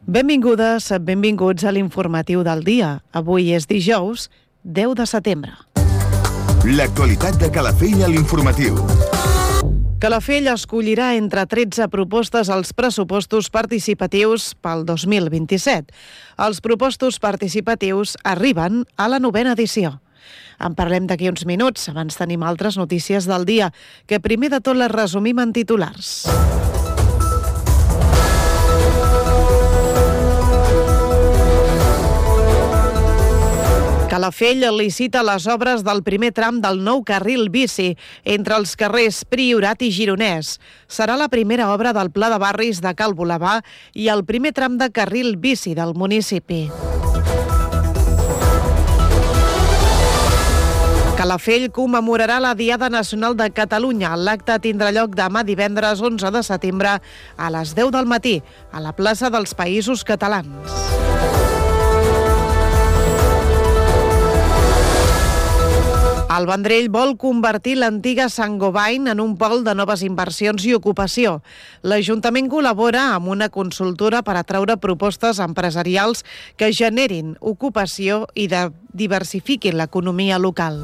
Benvingudes, benvinguts a l'informatiu del dia. Avui és dijous, 10 de setembre. L'actualitat de Calafell a l'informatiu. Calafell escollirà entre 13 propostes als pressupostos participatius pel 2027. Els pressupostos participatius arriben a la 9ª edició. En parlem d'aquí uns minuts, abans tenim altres notícies del dia, que primer de tot les resumim en titulars. Calafell licita les obres del primer tram del nou carril bici entre els carrers Priorat i Gironès. Serà la primera obra del Pla de Barris de Cal Bolabà i el primer tram de carril bici del municipi. Calafell commemorarà la Diada Nacional de Catalunya. L'acte tindrà lloc demà divendres 11 de setembre a les 10 del matí a la plaça dels Països Catalans. El Vendrell vol convertir l'antiga Sant-Gobain en un pol de noves inversions i ocupació. L'Ajuntament col·labora amb una consultora per atraure propostes empresarials que generin ocupació i diversifiquin l'economia local.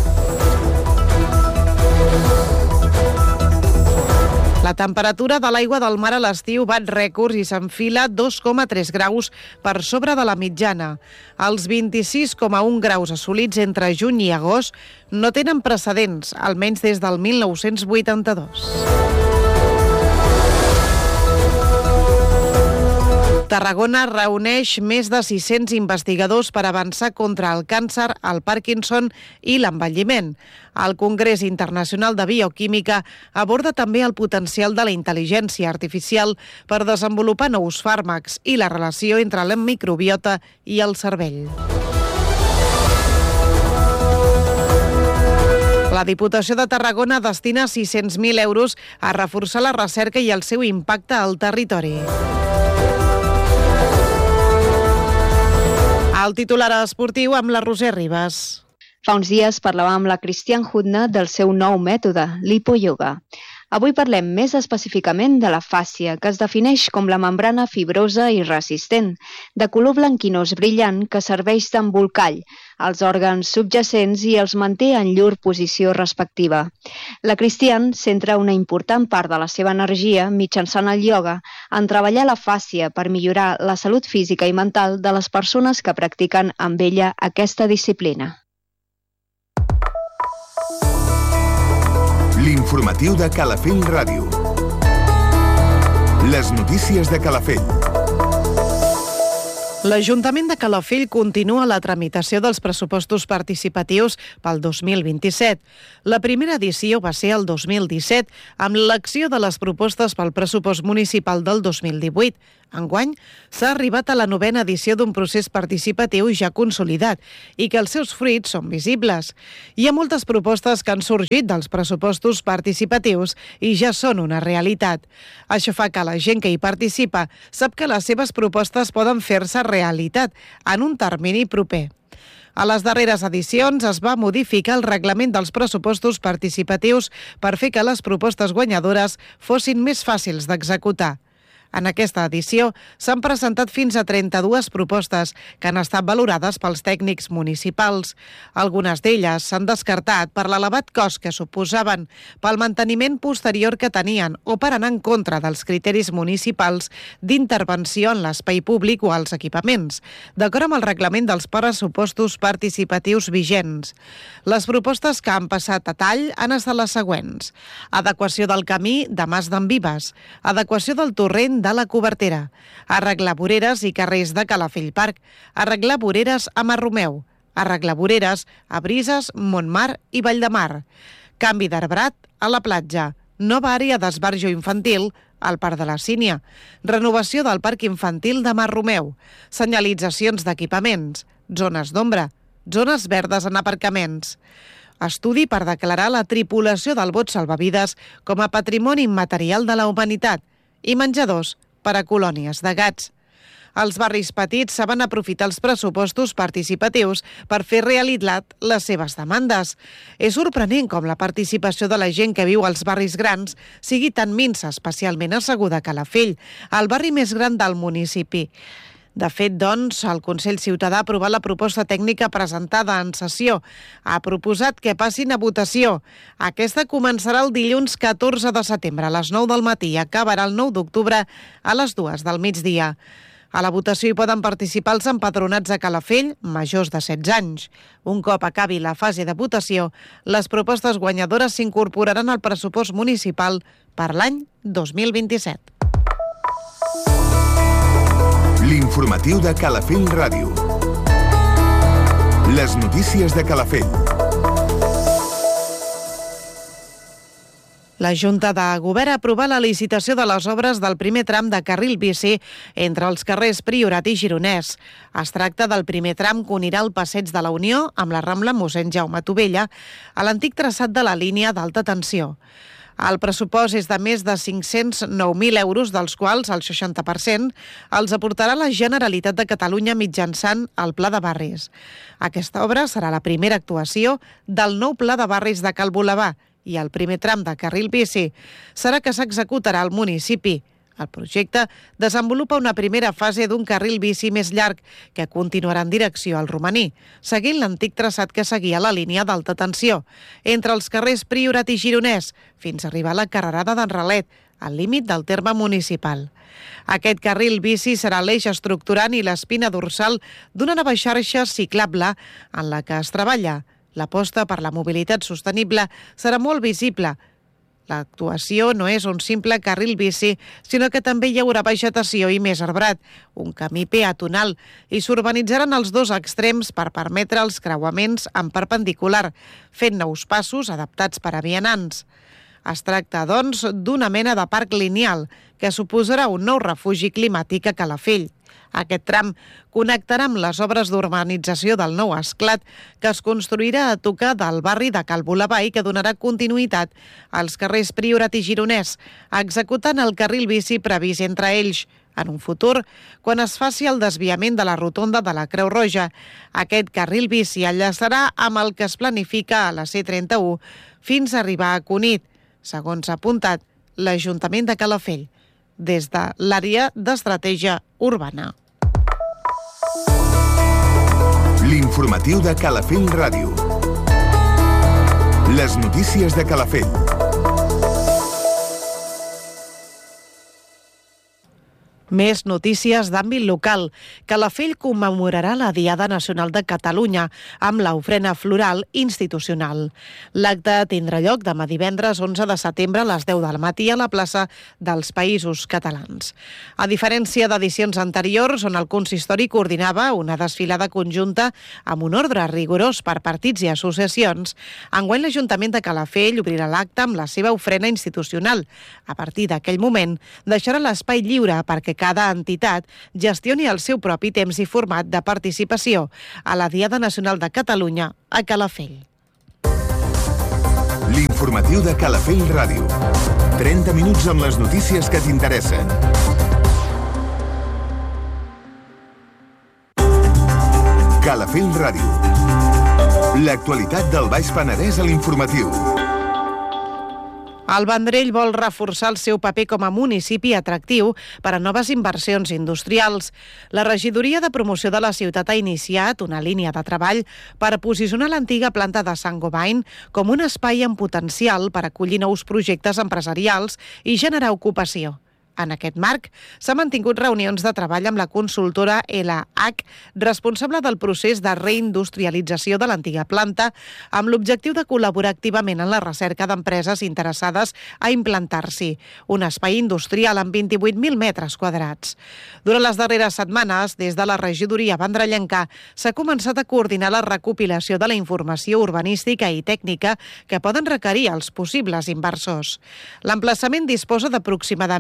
La temperatura de l'aigua del mar a l'estiu bat rècords i s'enfila 2,3 graus per sobre de la mitjana. Els 26,1 graus assolits entre juny i agost no tenen precedents, almenys des del 1982. Tarragona reuneix més de 600 investigadors per avançar contra el càncer, el Parkinson i l'envelliment. El Congrés Internacional de Bioquímica aborda també el potencial de la intel·ligència artificial per desenvolupar nous fàrmacs i la relació entre la microbiota i el cervell. La Diputació de Tarragona destina 600.000 euros a reforçar la recerca i el seu impacte al territori. El titular esportiu amb la Roser Ribas. Fa uns dies parlàvem amb la Cristian Hudna del seu nou mètode, l'hipoioga. Avui parlem més específicament de la fàscia, que es defineix com la membrana fibrosa i resistent, de color blanquinós brillant que serveix d'embolcall als òrgans subjacents i els manté en llur posició respectiva. La Cristian centra una important part de la seva energia, mitjançant el ioga, en treballar la fàscia per millorar la salut física i mental de les persones que practiquen amb ella aquesta disciplina. L'informatiu de Calafell Ràdio. Les notícies de Calafell. L'Ajuntament de Calafell continua la tramitació dels pressupostos participatius pel 2027. La primera edició va ser el 2017, amb l'acció de les propostes pel pressupost municipal del 2018. Enguany, s'ha arribat a la 9ª edició d'un procés participatiu ja consolidat i que els seus fruits són visibles. Hi ha moltes propostes que han sorgit dels pressupostos participatius i ja són una realitat. Això fa que la gent que hi participa sap que les seves propostes poden fer-se realitat en un termini proper. A les darreres edicions es va modificar el reglament dels pressupostos participatius per fer que les propostes guanyadores fossin més fàcils d'executar. En aquesta edició s'han presentat fins a 32 propostes que han estat valorades pels tècnics municipals. Algunes d'elles s'han descartat per l'elevat cost que suposaven, pel manteniment posterior que tenien o per anar en contra dels criteris municipals d'intervenció en l'espai públic o als equipaments, d'acord amb el reglament dels pressupostos participatius vigents. Les propostes que han passat a tall han estat les següents: adequació del camí de Mas d'en Vives, adequació del torrent de la Cobertera, arreglar voreres i carrers de Calafell Parc, arreglar voreres a Mar Romeu, arreglar voreres a Brises, Montmar i Valldemar, canvi d'arbrat a la platja, nova àrea d'esbarjo infantil al Parc de la Sínia, renovació del Parc Infantil de Mar Romeu, senyalitzacions d'equipaments, zones d'ombra, zones verdes en aparcaments, estudi per declarar la tripulació del bot salvavides com a patrimoni immaterial de la humanitat i menjadors per a colònies de gats. Els barris petits saben aprofitar els pressupostos participatius per fer realitat les seves demandes. És sorprenent com la participació de la gent que viu als barris grans sigui tan minsa, especialment asseguda a Calafell, el barri més gran del municipi. De fet, doncs, el Consell Ciutadà ha aprovat la proposta tècnica presentada en sessió. Ha proposat que passin a votació. Aquesta començarà el dilluns 14 de setembre a les 9 del matí i acabarà el 9 d'octubre a les 2 del migdia. A la votació hi poden participar els empadronats a Calafell, majors de 16 anys. Un cop acabi la fase de votació, les propostes guanyadores s'incorporaran al pressupost municipal per l'any 2027. L'informatiu de Calafell Ràdio. Les notícies de Calafell. La Junta de Govern ha aprovat la licitació de les obres del primer tram de carril bici entre els carrers Priorat i Gironès. Es tracta del primer tram que unirà el Passeig de la Unió amb la Rambla Mossèn Jaume Tovella a l'antic traçat de la línia d'alta tensió. El pressupost és de més de 509.000 euros, dels quals el 60% els aportarà la Generalitat de Catalunya mitjançant el Pla de Barris. Aquesta obra serà la primera actuació del nou Pla de Barris de Cal Volevà i el primer tram de carril bici serà que s'executarà al municipi. El projecte desenvolupa una primera fase d'un carril bici més llarg que continuarà en direcció al Romaní, seguint l'antic traçat que seguia la línia d'alta tensió, entre els carrers Priorat i Gironès, fins a arribar a la carrerada d'en Ralet, al límit del terme municipal. Aquest carril bici serà l'eix estructurant i l'espina dorsal d'una nova xarxa ciclable en la que es treballa. L'aposta per la mobilitat sostenible serà molt visible. L'actuació no és un simple carril bici, sinó que també hi haurà vegetació i més arbrat, un camí peatonal, i s'urbanitzaran els dos extrems per permetre els creuaments en perpendicular, fent nous passos adaptats per a vianants. Es tracta, doncs, d'una mena de parc lineal que suposarà un nou refugi climàtic a Calafell. Aquest tram connectarà amb les obres d'urbanització del nou esclat que es construirà a tocar del barri de Cal Volevà i que donarà continuïtat als carrers Priorat i Gironès, executant el carril bici previst entre ells. En un futur, quan es faci el desviament de la rotonda de la Creu Roja, aquest carril bici enllaçarà amb el que es planifica a la C31 fins a arribar a Cunit, segons ha apuntat l'Ajuntament de Calafell, des de l'àrea d'estratègia urbana. L'informatiu de Calafell Ràdio. Les notícies de Calafell. Més notícies d'àmbit local. Calafell commemorarà la Diada Nacional de Catalunya amb l'ofrena floral institucional. L'acte tindrà lloc demà divendres 11 de setembre a les 10 del matí a la plaça dels Països Catalans. A diferència d'edicions anteriors, on el consistori coordinava una desfilada conjunta amb un ordre rigorós per partits i associacions, enguany l'Ajuntament de Calafell obrirà l'acte amb la seva ofrena institucional. A partir d'aquell moment, deixarà l'espai lliure perquè cada entitat gestioni el seu propi temps i format de participació a la Diada Nacional de Catalunya a Calafell. L'informatiu de Calafell Ràdio. 30 minuts amb les notícies que t'interessen. Calafell Ràdio. L'actualitat del Baix Penedès a l'informatiu. El Vendrell vol reforçar el seu paper com a municipi atractiu per a noves inversions industrials. La regidoria de promoció de la ciutat ha iniciat una línia de treball per posicionar l'antiga planta de Saint-Gobain com un espai amb potencial per acollir nous projectes empresarials i generar ocupació. En aquest marc, s'han mantingut reunions de treball amb la consultora LH, responsable del procés de reindustrialització de l'antiga planta, amb l'objectiu de col·laborar activament en la recerca d'empreses interessades a implantar-s'hi, un espai industrial amb 28.000 metres quadrats. Durant les darreres setmanes, des de la regidoria vendrellenca, s'ha començat a coordinar la recopilació de la informació urbanística i tècnica que poden requerir els possibles inversors. L'emplaçament disposa d'aproximadament 20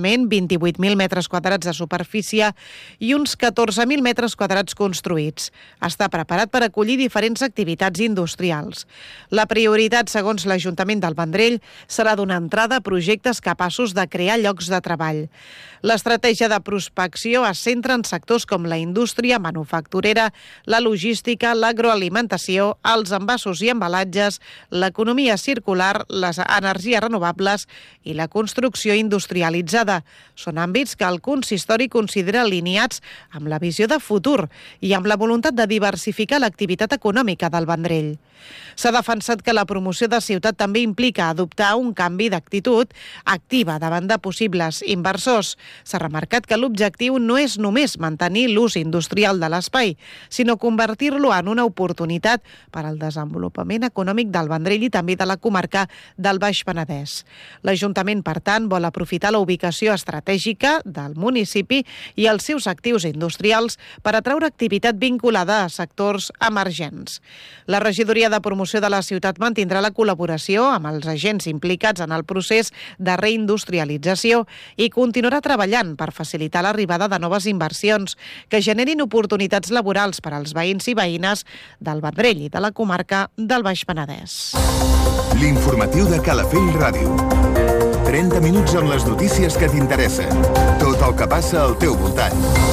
28.000 metres quadrats de superfície i uns 14.000 metres quadrats construïts. Està preparat per acollir diferents activitats industrials. La prioritat, segons l'Ajuntament del Vendrell, serà donar entrada a projectes capaços de crear llocs de treball. L'estratègia de prospecció es centra en sectors com la indústria manufacturera, la logística, l'agroalimentació, els envasos i embalatges, l'economia circular, les energies renovables i la construcció industrialitzada. Són àmbits que el consistori considera alineats amb la visió de futur i amb la voluntat de diversificar l'activitat econòmica del Vendrell. S'ha defensat que la promoció de ciutat també implica adoptar un canvi d'actitud activa davant de possibles inversors. S'ha remarcat que l'objectiu no és només mantenir l'ús industrial de l'espai, sinó convertir-lo en una oportunitat per al desenvolupament econòmic del Vendrell i també de la comarca del Baix Penedès. L'Ajuntament, per tant, vol aprofitar la ubicació estratègica del municipi i els seus actius industrials per atraure activitat vinculada a sectors emergents. La regidoria de promoció de la ciutat mantindrà la col·laboració amb els agents implicats en el procés de reindustrialització i continuarà treballant per facilitar l'arribada de noves inversions que generin oportunitats laborals per als veïns i veïnes del Vendrell i de la comarca del Baix Penedès. L'informatiu de Calafell Ràdio. 30 minuts amb les notícies que t'interessen. Tot el que passa al teu voltant.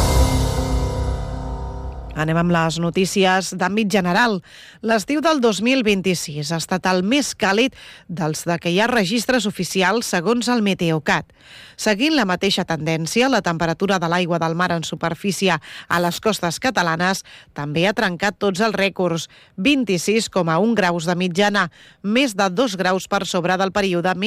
Anem amb les notícies d'àmbit general. L'estiu del 2026 ha estat el més càlid dels de què hi ha registres oficials segons el Meteocat. Seguint la mateixa tendència, la temperatura de l'aigua del mar en superfície a les costes catalanes també ha trencat tots els rècords, 26,1 graus de mitjana, més de 2 graus per sobre del període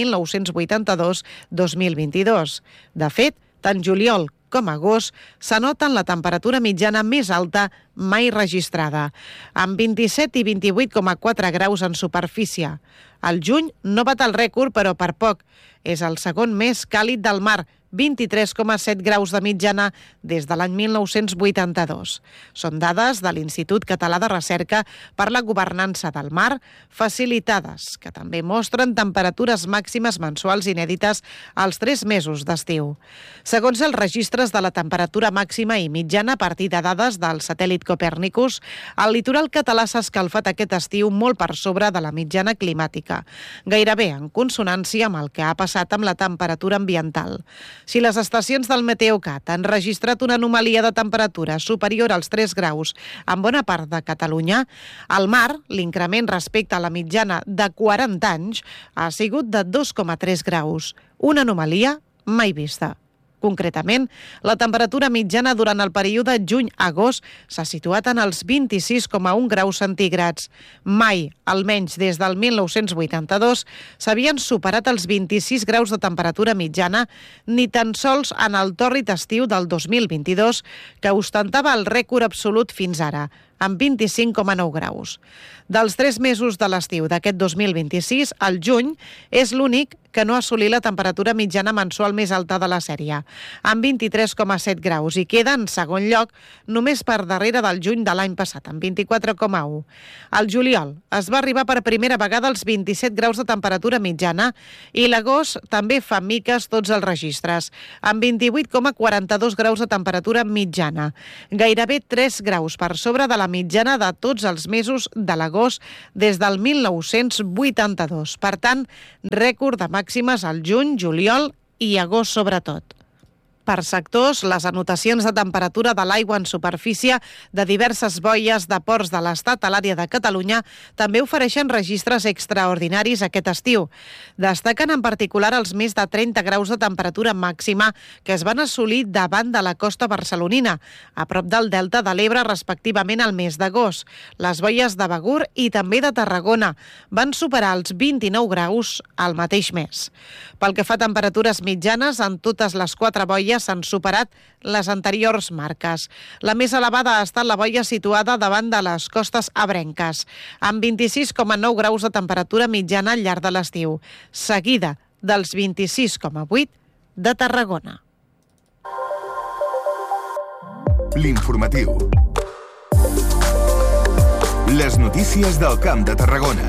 1982-2022. De fet, tant juliol com agost, s'anoten la temperatura mitjana més alta mai registrada, amb 27 i 28,4 graus en superfície. El juny no bat el rècord, però per poc. És el segon més càlid del mar, 23,7 graus de mitjana des de l'any 1982. Són dades de l'Institut Català de Recerca per la Governança del Mar, facilitades, que també mostren temperatures màximes mensuals inèdites als 3 mesos d'estiu. Segons els registres de la temperatura màxima i mitjana a partir de dades del satèl·lit Copernicus, el litoral català s'ha escalfat aquest estiu molt per sobre de la mitjana climàtica, gairebé en consonància amb el que ha passat amb la temperatura ambiental. Si les estacions del Meteocat han registrat una anomalia de temperatura superior als 3 graus en bona part de Catalunya, al mar, l'increment respecte a la mitjana de 40 anys ha sigut de 2,3 graus, una anomalia mai vista. Concretament, la temperatura mitjana durant el període juny-agost s'ha situat en els 26,1 graus centígrads. Mai, almenys des del 1982, s'havien superat els 26 graus de temperatura mitjana, ni tan sols en el tòrrid estiu del 2022, que ostentava el rècord absolut fins ara, amb 25,9 graus. Dels 3 mesos de l'estiu d'aquest 2026, el juny és l'únic que no ha assolit la temperatura mitjana mensual més alta de la sèrie, amb 23,7 graus, i queda en segon lloc només per darrere del juny de l'any passat, amb 24,1. Al juliol es va arribar per primera vegada als 27 graus de temperatura mitjana i l'agost també fa miques tots els registres, amb 28,42 graus de temperatura mitjana, gairebé 3 graus per sobre de la mitjana de tots els mesos de l'agost des del 1982. Per tant, rècord de màximes al juny, juliol i agost sobretot. Per sectors, les anotacions de temperatura de l'aigua en superfície de diverses boies de ports de l'Estat a l'àrea de Catalunya també ofereixen registres extraordinaris aquest estiu. Destaquen en particular els més de 30 graus de temperatura màxima que es van assolir davant de la costa barcelonina, a prop del Delta de l'Ebre, respectivament al mes d'agost. Les boies de Begur i també de Tarragona van superar els 29 graus al mateix mes. Pel que fa a temperatures mitjanes, en totes les 4 boies s'han superat les anteriors marques. La més elevada ha estat la boia situada davant de les costes ebrenques, amb 26,9 graus de temperatura mitjana al llarg de l'estiu, seguida dels 26,8 de Tarragona. L'informatiu. Les notícies del Camp de Tarragona.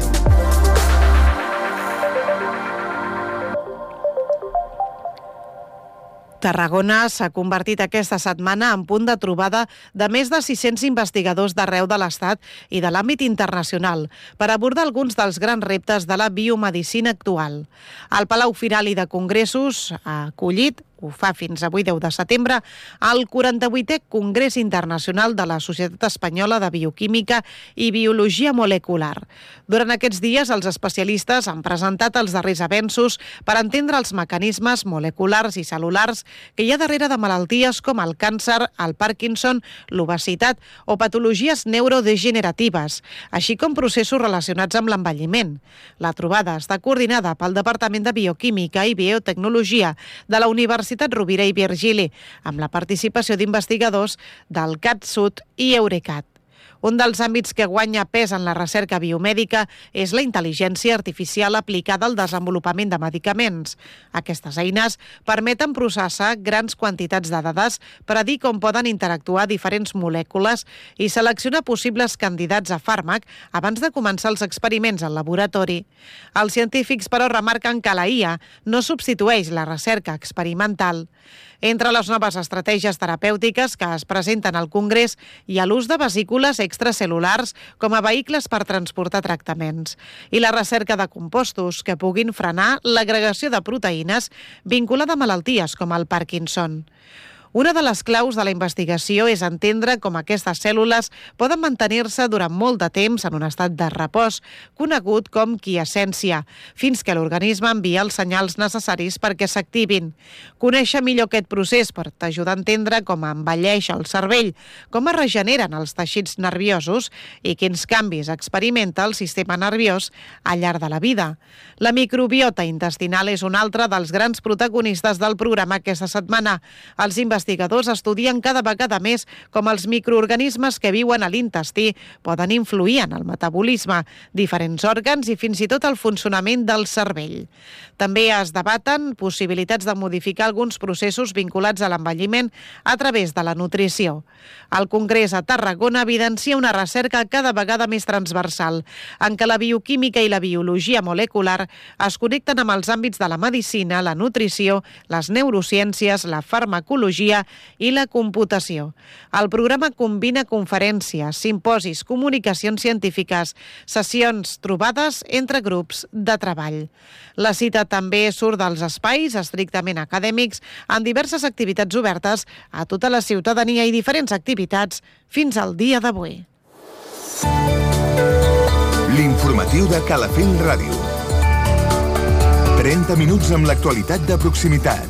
Tarragona s'ha convertit aquesta setmana en punt de trobada de més de 600 investigadors d'arreu de l'Estat i de l'àmbit internacional per abordar alguns dels grans reptes de la biomedicina actual. El Palau Firal i de Congressos ha acollit, ho fa fins avui 10 de setembre, el 48è Congrés Internacional de la Societat Espanyola de Bioquímica i Biologia Molecular. Durant aquests dies, els especialistes han presentat els darrers avenços per entendre els mecanismes moleculars i cel·lulars que hi ha darrere de malalties com el càncer, el Parkinson, l'obesitat o patologies neurodegeneratives, així com processos relacionats amb l'envelliment. La trobada està coordinada pel Departament de Bioquímica i Biotecnologia de la Universitat Rovira i Virgili, amb la participació d'investigadors del CatSud i Eurecat. Un dels àmbits que guanya pes en la recerca biomèdica és la intel·ligència artificial aplicada al desenvolupament de medicaments. Aquestes eines permeten processar grans quantitats de dades, predir com poden interactuar diferents molècules i seleccionar possibles candidats a fàrmac abans de començar els experiments al laboratori. Els científics, però, remarquen que la IA no substitueix la recerca experimental. Entre les noves estratègies terapèutiques que es presenten al Congrés hi ha l'ús de vesícules extracel·lulars com a vehicles per transportar tractaments i la recerca de compostos que puguin frenar l'agregació de proteïnes vinculada a malalties com el Parkinson. Una de les claus de la investigació és entendre com aquestes cèl·lules poden mantenir-se durant molt de temps en un estat de repòs, conegut com quiescència, fins que l'organisme envia els senyals necessaris perquè s'activin. Conèixer millor aquest procés pot ajudar a entendre com envelleix el cervell, com es regeneren els teixits nerviosos i quins canvis experimenta el sistema nerviós al llarg de la vida. La microbiota intestinal és un altre dels grans protagonistes del programa aquesta setmana. Els investigadors estudien cada vegada més com els microorganismes que viuen a l'intestí poden influir en el metabolisme, diferents òrgans i fins i tot el funcionament del cervell. També es debaten possibilitats de modificar alguns processos vinculats a l'envelliment a través de la nutrició. El Congrés a Tarragona evidencia una recerca cada vegada més transversal, en què la bioquímica i la biologia molecular es connecten amb els àmbits de la medicina, la nutrició, les neurociències, la farmacologia i la computació. El programa combina conferències, simposis, comunicacions científiques, sessions, trobades entre grups de treball. La cita també surt dels espais estrictament acadèmics en diverses activitats obertes a tota la ciutadania i diferents activitats fins al dia d'avui. L'informatiu de Calafell Ràdio. 30 minuts amb l'actualitat de proximitat.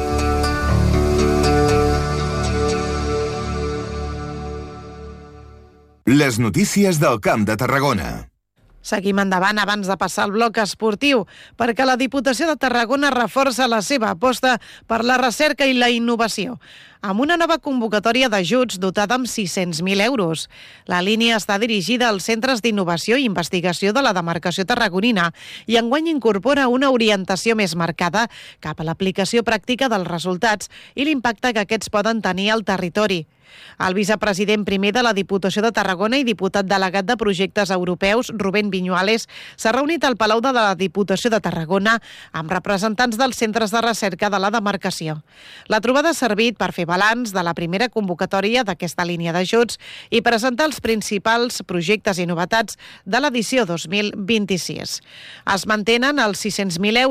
Les notícies del Camp de Tarragona. Seguim endavant abans de passar al bloc esportiu, perquè la Diputació de Tarragona reforça la seva aposta per la recerca i la innovació, amb una nova convocatòria d'ajuts dotada amb 600.000 euros. La línia està dirigida als centres d'innovació i investigació de la demarcació tarragonina i enguany incorpora una orientació més marcada cap a l'aplicació pràctica dels resultats i l'impacte que aquests poden tenir al territori. El vicepresident primer de la Diputació de Tarragona i diputat delegat de projectes europeus, Rubén Viñuales, s'ha reunit al Palau de la Diputació de Tarragona amb representants dels centres de recerca de la demarcació. La trobada ha servit per fer balanç de la primera convocatòria d'aquesta línia d'ajuts i presentar els principals projectes i novetats de l'edició 2026. Es mantenen els 600.000 euros